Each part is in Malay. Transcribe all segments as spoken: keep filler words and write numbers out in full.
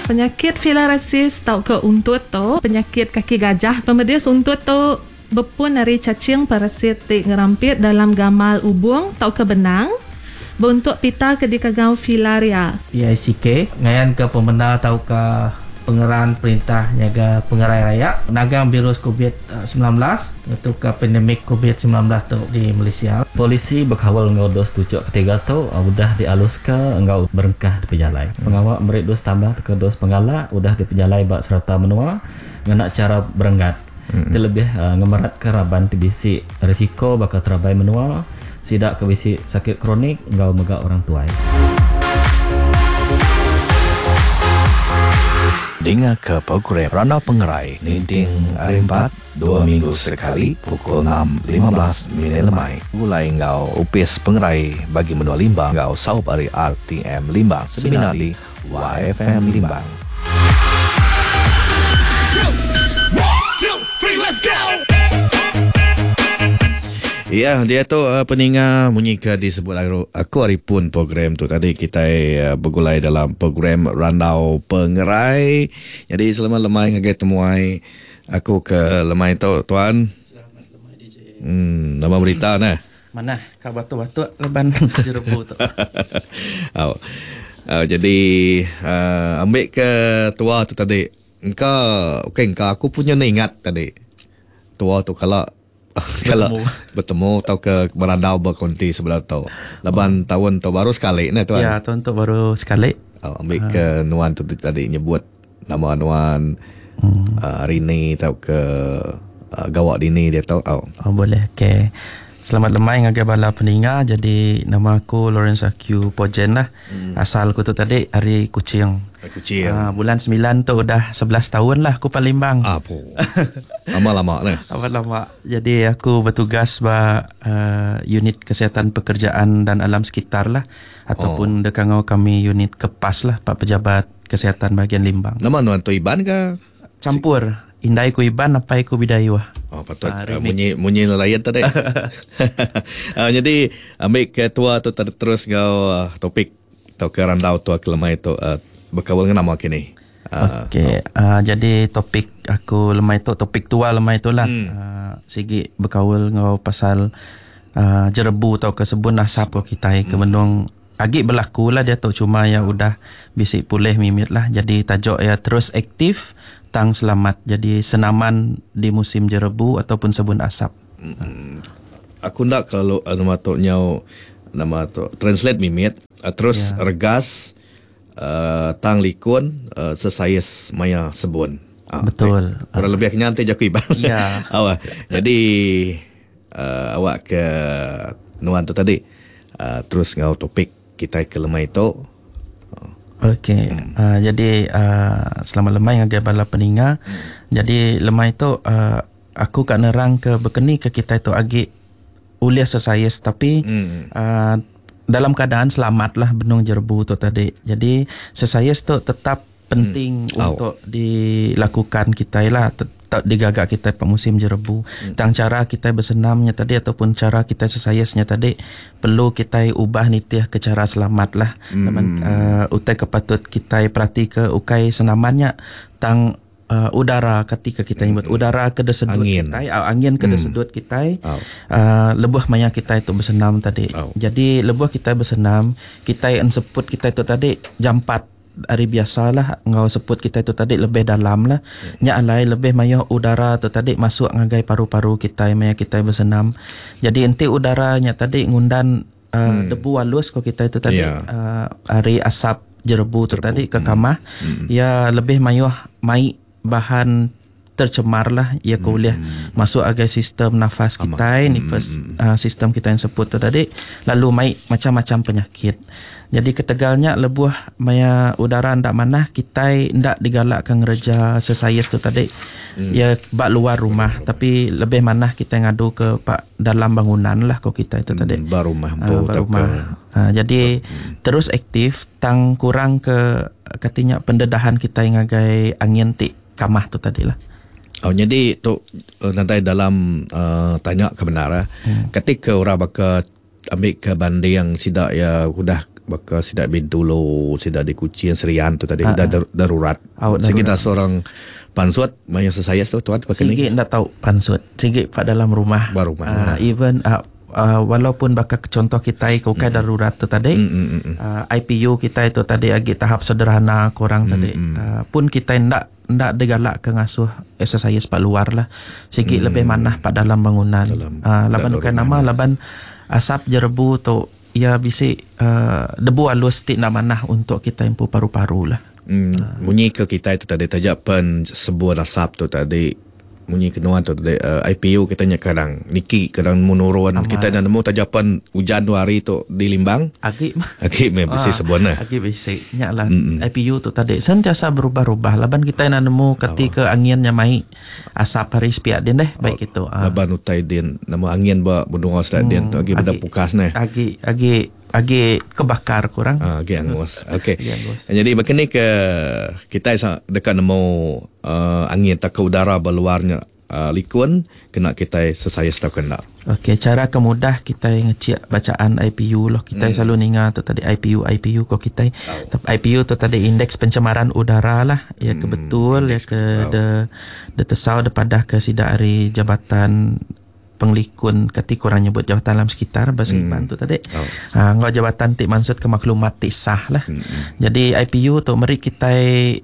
Penyakit filariasis tau ke untut tu, penyakit kaki gajah. Pemedis untut tu berpun dari cacing parasit ngerampit dalam gamal ubung tau ke benang. Bentuk pita ke dikagau filaria. P I C K ngayan ke pembenar tau ke pengeran perintah nyaga pengerai raya nagang virus covid sembilan belas itu ke pandemik covid sembilan belas tu di Malaysia. Polisi berkawal ngau dos tujuh ketiga tu udah dialus ke engau berengkah di pejalai. Hmm. Pengawal merik dos tambah ke dos penggala udah di pejalai bak serta menua ngena cara berenggat. Hmm. Dia lebih uh, ngemerat ke raban tibisi risiko bakal terabai menua sidak ke bisi sakit kronik engau megak orang tua. Dengar ke program Randau Pengerai Ninding hari empat dua minggu sekali pukul enam lima belas minit lemai. Mulai ngau upis pengerai bagi menua Limbang ngau saup hari R T M Limbang seminar di Y F M Limbang. Ya, dia tu uh, peninga munyika disebut aku hari pun program tu. Tadi kita uh, bergulai dalam program Randau Pengerai. Jadi selama lemai ngagai temuai aku ke lemai tu tuan. Selamat lemai D J. Hmm, nama berita nah. Mana kau batu-batu leban jerebu tu. Oh. Uh, jadi uh, ambil ke tua tu tadi. Engkau okey engkau aku punya ingat tadi. Tua tu kalau kalau bertemu atau ke merandau berkonti sebelah tu. Laban oh. tahun tu baru sekali nah tuan. Ya, tahun tu baru sekali. Oh, ambil ha. ke Nuan tu tadi nyebut nama Nuan hmm. uh, Rini atau ke uh, Gawak Dini dia tahu. Oh. oh boleh. Okey. Selamat lemai ngagai bala peninga. Jadi nama aku Lawrence Aq Pojen lah. Hmm. Asal aku tu tadi hari Kuching. Kuching. Uh, bulan sembilan tu dah sebelas tahun lah aku Palembang. Apa? Lama-lama ni. Lama-lama. Jadi aku bertugas ba uh, unit kesihatan pekerjaan dan alam sekitar lah. Ataupun oh. dekangau kami unit kepas lah Pak Pejabat Kesihatan bahagian Limbang. Nama Nuan tu Iban ke? Campur. Indai ku Iban, apai ku Bidayuh. Oh, patut uh, munyi munyi nelayan tadi. uh, jadi ambil ketua tu terus kau uh, topik atau ke randau tu kelemai tu uh, berkawal dengan nama kini. Uh, Okey, oh. uh, jadi topik aku lemai tu topik tua lemai tu lah. Hmm. Uh, sigi berkawal ngau pasal uh, jerebu atau kesebun asap ko kita hmm. ke mendung agi berlaku lah dia tu cuma yang udah bisik pulih mimit lah. Jadi tajuk ya terus aktif tang selamat. Jadi senaman di musim jerebu ataupun sebun asap. Hmm. Aku nak kalau nama tu nyau nama tu translate mimit uh, terus yeah. regas uh, tang likun uh, sesayas maya sebun. Uh, Betul. Okay. Kurang uh. lebih nyantai jaku Iban. Ya. Awak. Jadi uh, awak ke Nuan tu tadi uh, terus ngau topik kita ke lemai tu. Okey, hmm. uh, jadi uh, selamat lemai ngagai bala peninga. Hmm. Jadi lemai tu uh, aku kat nerang ke berkeni ke kita itu agi uliah sesayas tapi hmm. uh, dalam keadaan selamat lah benung jerebu tu tadi. Jadi sesayas tu tetap penting hmm. untuk oh. dilakukan kita lah. Tak digagak kita pada musim jerebu. Hmm. Tang cara kita bersenamnya tadi ataupun cara kita sesayasnya tadi perlu kita ubah nitiah ke cara selamat lah. Hmm. Uh, utai kepatut kita perhati ke ukai senamannya tang uh, udara ketika kita nyebut hmm. udara ke desedut angin. kita, uh, angin ke desedut hmm. kita, oh. uh, lebuh maya kita itu bersenam tadi. Oh. Jadi lebuh kita bersenam, kita yang sebut kita itu tadi jam empat hari biasalah ngau sebut kita itu tadi lebih dalam lah. Hmm. Nya alai lebih mayo udara tu tadi masuk ngagai paru-paru kita maya kita bersenam. Jadi enti udaranya tadi ngundan uh, hmm. debu halus ko kita itu tadi yeah. uh, hari asap jerebu tu Terbu. tadi ke kamah. Hmm. Ya lebih mayo mai bahan tercemar lah ia hmm. boleh masuk agai sistem nafas kita ni hmm. uh, sistem kita yang sebut tu tadi lalu mai macam-macam penyakit. Jadi ketegalnya lebuh maya udara ndak mana kita ndak digalakkan ngereja sesayas tu tadi. Hmm. Ya bak luar rumah tapi lebih mana kita ngadu ke pak dalam bangunan lah kok kita itu tadi. Hmm, bar rumah. Uh, bar rumah. Uh, jadi hmm. terus aktif tang kurang ke katanya pendedahan kita yang ngagai angin ti kamah tu tadilah. Oh, jadi tu nanti dalam uh, tanya kebenaran hmm. ketika orang bakal ambil ke banding yang sidak ya sudah baka sidak bintulo, sidak di kucing serian tu tadi Ah, dah ah. dar- darurat. Oh, Sekitar darurat. seorang pansut mayang sesayas tu tuan pakai Sige ni. ndak tahu pansut. Sige pak dalam rumah. Baru rumah. Ah, even ah, ah, walaupun bakal contoh kita kau kai darurat tu tadi. Mm, mm, mm, mm. Uh, I P U kita itu tadi agi tahap sederhana korang tadi. Uh, pun kita ndak ndak degalak ke ngasuh exercise pak luar lah. Sikit lebih manah pak dalam bangunan. Dalam- uh, laban dalam bukan rumah nama ni. laban asap jerebu tu ia bisi uh, debu halus tik nak manah untuk kita impu paru-paru lah. Hmm, bunyi ke kita itu tadi tajapan sebuah nasab tu tadi bunyi kenuan tu tadi uh, I P U kita nya kadang niki kadang menurun kita dah nemu tajapan hujan dua hari tu di Limbang. Agi Okey, me besi sebuah nah. Agi bisi nya lah. I P U tu tadi sentiasa berubah-ubah. Laban kita nak nemu ketika anginnya mai asap hari spiak din deh baik gitu. Ah. Laban utai din nama angin ba benua sedak din tu agi benda agi- pukas nah. Agi agi agi kebakar kurang. Ah, okay, angus. Okey. Agi angus. Jadi begini ke kita sa- dekat nemu uh, angin tak ke udara berluarnya uh, likun kena kita sesaya setau kena. Okey, cara kemudah kita ngecek bacaan I P U loh. Kita hmm. selalu ninga tu tadi I P U I P U kau kita. Oh. I P U tu tadi indeks pencemaran udara lah. Ya ke betul ya ke de de tesau depada ke sidak hari jabatan penglikun ketika orang nyebut jabatan alam sekitar bahasa hmm. Iban tu tadi. Oh. Ha, ngau jabatan tik maksud ke maklumat tik sah lah. Hmm. Jadi I P U tu mari kita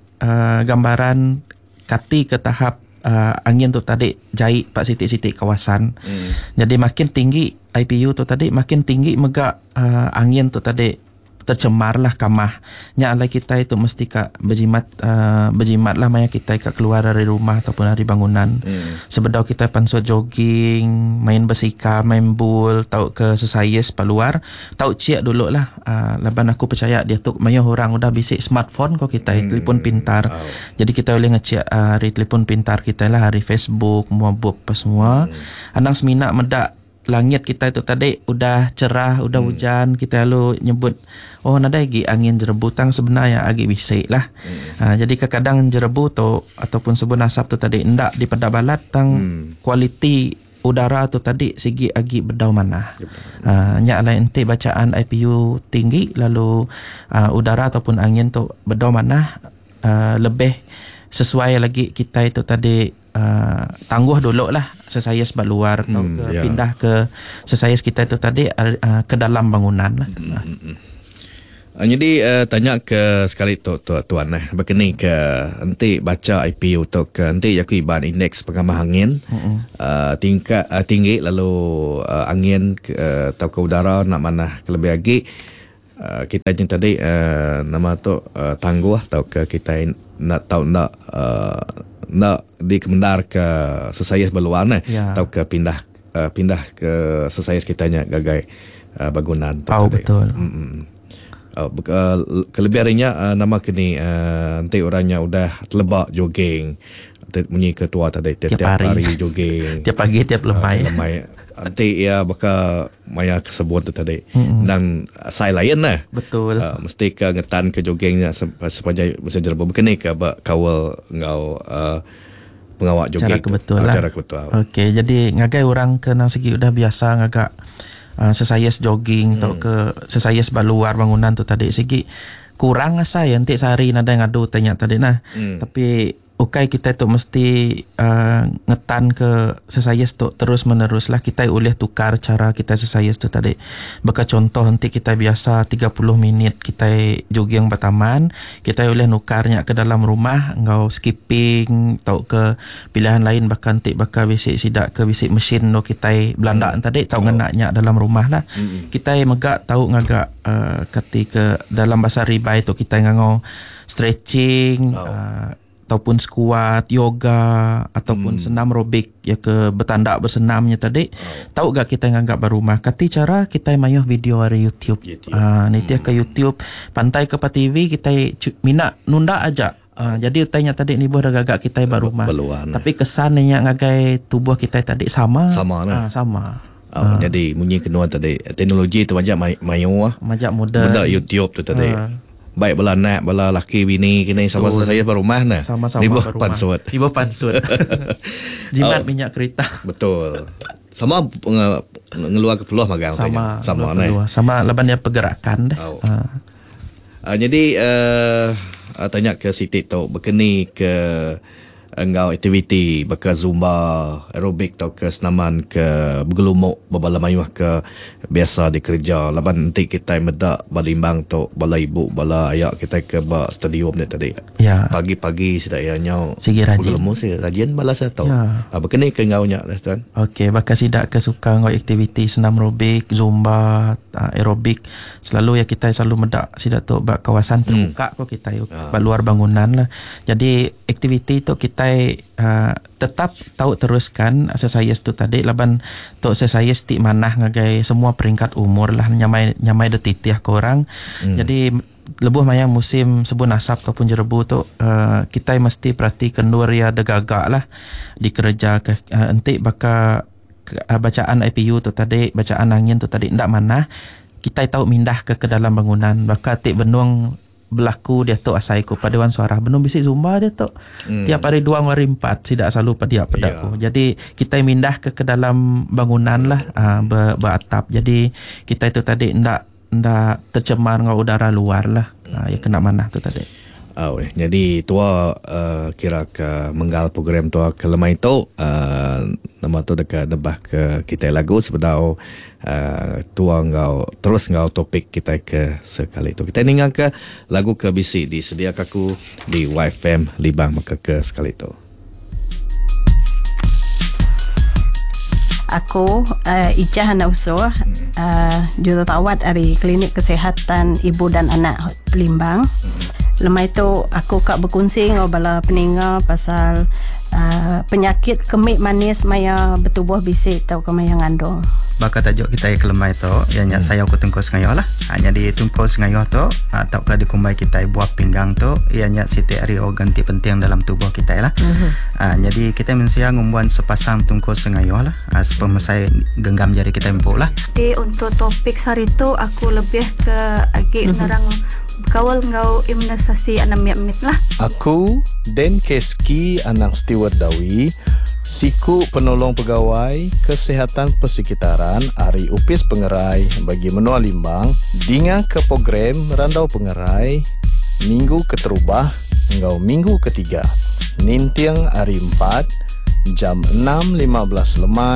uh, gambaran kati ke tahap uh, angin tu tadi jahit pak sitik-sitik kawasan. Hmm. Jadi makin tinggi I P U tu tadi makin tinggi mega uh, angin tu tadi tercemar lah kamah. Nya alai kita itu mesti kak berjimat uh, berjimat lah maya kita kak keluar dari rumah ataupun dari bangunan. Hmm. Sebedau kita pansut jogging, main bersika, main bul, tahu ke sesayes paluar, tahu cek dulu lah. Uh, laban aku percaya dia tu maya orang udah bisik smartphone kok kita hmm. telefon pintar. Oh. Jadi kita boleh ngecek uh, hari telefon pintar kita lah, hari Facebook, muabub apa semua. Hmm. Anang semina medak langit kita itu tadi udah cerah, udah hmm. hujan, kita lalu nyebut oh nada lagi angin jerebu tang sebenarnya agak bisik lah. Hmm. Ha, jadi kadang jerebu tu ataupun sebut asap tu tadi ndak di pada balat tang hmm. kualiti udara tu tadi segi agi bedau mana. Ha, nya lain ente bacaan I P U tinggi lalu uh, udara ataupun angin tu bedau mana uh, lebih sesuai lagi kita itu tadi Uh, tangguh dulu lah sesayas bak luar atau Hmm, ke, ya. pindah ke sesayas kita itu tadi uh, ke dalam bangunan lah. Hmm, hmm, hmm. Uh, jadi uh, tanya ke sekali tu, tu tuan eh begini ke nanti baca I P U tu ke nanti aku iban indeks pengamah angin hmm. uh, tingkat uh, tinggi lalu uh, angin ke, uh, atau ke udara nak mana lebih lagi uh, kita yang tadi uh, nama tu uh, tangguh atau ke kita nak tahu nak uh, nak dikemendar ke sesayas berluar Ya. atau ke pindah uh, pindah ke sesayas kitanya gagai uh, bangunan tu Oh, tadi. betul. Mm-mm. Uh, uh, kelebihannya uh, nama kini uh, nanti orangnya udah terlebak jogging bunyi ketua tadi tiap, Tiap tiap hari. hari jogging Tiap pagi tiap lemai. uh, lemai nanti ya bakal maya kesebut tu tadi Mm-mm. dan uh, saya lain lah Betul. Uh, mesti ke ngetan ke joggingnya se- sepanjang musim jerba begini ke ba- kawal ngau uh, pengawak jogging Cara tu. kebetulan. Ah, cara kebetulan. Okey, jadi ngagai orang ke nang segi udah biasa ngagak uh, sesayas jogging atau Hmm. ke sesayas baluar bangunan tu tadi segi kurang asa ya nanti sehari nada ngadu tanya tadi nah. Hmm. Tapi ukai kita tu mesti uh, ngetan ke sesayas tu terus menerus lah kita boleh tukar cara kita sesayas tu tadi. Baka contoh nanti kita biasa tiga puluh minit kita jogging bertaman, kita boleh nukarnya ke dalam rumah ngau skipping atau ke pilihan lain bahkan nanti baka bisik sidak ke bisik mesin no kita belanda hmm. tadi tahu oh. ngenaknya dalam rumah lah. Hmm. Kita megak tahu ngagak uh, ketika dalam bahasa ribai tu kita ngau stretching oh. uh, ataupun squat, yoga ataupun hmm. senam aerobik ya ke bertandak bersenamnya tadi. Oh. Tahu gak kita nganggap berumah kati cara kita mayuh video dari YouTube. YouTube. Ah ni hmm. ke YouTube, pantai ke pa T V kita minat nunda aja. Uh, jadi tanya tadi ni buah gagak kita berumah. Beluan. Tapi kesannya ngagai tubuh kita tadi sama. Sama lah. Ah, sama. Oh, Ah. jadi munyi kedua tadi teknologi tu macam may- mayu ah. Majak moden. Benda YouTube tu tadi. Ah. Baik bela nak bela laki bini kini sama Betul. saya berumah nah. Sama-sama Di bawah berumah. pansut. Di bawah pansut. Jimat Oh. minyak kereta. Betul. sama uh, ngeluar ke peluang magang Sama sama sama, nah. sama laban dia pergerakan deh. Oh. Ah. Uh, jadi uh, uh, tanya ke Siti tu berkeni ke engkau aktiviti baka zumba, aerobik atau ke senaman ke bergelumuk berbala mayuh ke biasa di kerja laban nanti kita medak balimbang tu bala ibu bala ayak kita ke ba stadium ni tadi. Ya. Pagi-pagi sedayanya Sigi rajin. bergelumuk si rajin bala saya tahu. Ya. Uh, berkeni ke engkau nya tuan. Okey, bakal sidak ke suka ngau aktiviti senam aerobik, zumba, uh, aerobik. Selalu ya kita selalu medak sidak tu bak kawasan terbuka hmm. ko kita yuk Ah. bak luar bangunan lah. Jadi aktiviti tu kita uh, tetap tahu teruskan exercise tu tadi laban tu exercise ti manah ngagai semua peringkat umur lah nyamai nyamai de titiah ke orang. Hmm. Jadi lebuh mayang musim sebun asap ataupun jerebu tu uh, kita mesti perhati kendur ya de gagak lah di kerja ke uh, enti baka uh, bacaan I P U tu tadi bacaan angin tu tadi ndak mana kita tahu mindah ke ke dalam bangunan baka tik benung berlaku dia tu asai ku paduan suara benung bisik zumba dia tu hmm. tiap hari dua hari empat tidak selalu pada pada yeah. ku jadi kita mindah ke ke dalam bangunan lah uh, ber, beratap jadi kita itu tadi ndak ndak tercemar dengan udara luar lah uh, ya kena mana tu tadi. Oh, eh. Jadi tua uh, kira ke menggal program tua ke lemai tu uh, nama tu dekat debah ke kita lagu sebetau uh, tua ngau terus ngau topik kita ke sekali tu kita ningang ke lagu ke bisi disediakan aku di Y F M Libang maka ke sekali tu. Aku uh, Ijah anak usul uh, jururawat dari Klinik Kesihatan Ibu dan Anak Limbang. Lemai tu aku kak berkongsi dengan bala peninga pasal uh, penyakit kemik manis maya bertubuh bisik tau ke maya ngandung. Baka tajuk kita ke lemai tu ianya hmm. saya aku tungkus ngayo lah. Hanya di tungkus ngayo tu atau ke dikumbai kita buah pinggang tu ianya siti ari organ ti penting dalam tubuh kita lah. Hmm. Uh, jadi kita mensia ngumbuan sepasang tungkus ngayo lah. Uh, sepemesai genggam jari kita empuk lah. Jadi untuk topik hari tu aku lebih ke agak hmm. narang kawal ngau imunisasi anak mit lah. Aku Den Keski anak steward Dawi, siku penolong pegawai kesehatan persekitaran Ari Upis Pengerai bagi Menua Limbang dengan ke program Randau Pengerai minggu keterubah ngau minggu ketiga. Nintiang Ari empat jam enam lima belas lemai